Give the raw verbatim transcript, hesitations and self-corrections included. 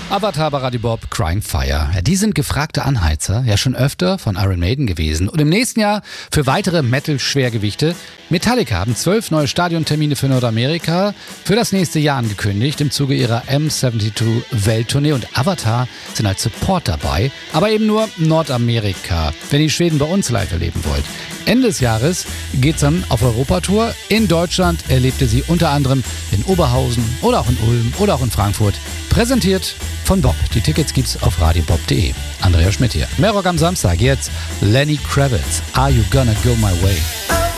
Avatar bei Radio Bob, Crying Fire. Ja, die sind gefragte Anheizer, ja schon öfter von Iron Maiden gewesen. Und im nächsten Jahr für weitere Metal-Schwergewichte. Metallica haben zwölf neue Stadiontermine für Nordamerika für das nächste Jahr angekündigt im Zuge ihrer M zweiundsiebzig Welttournee. Und Avatar sind als Support dabei, aber eben nur Nordamerika, wenn ihr Schweden bei uns live erleben wollt. Ende des Jahres geht's dann auf Europatour. In Deutschland erlebt ihr sie unter anderem in Oberhausen oder auch in Ulm oder auch in Frankfurt. Präsentiert von Bob. Die Tickets gibt's auf radiobob punkt de. Andrea Schmidt hier. Mehr Rock am Samstag. Jetzt Lenny Kravitz. Are You Gonna Go My Way?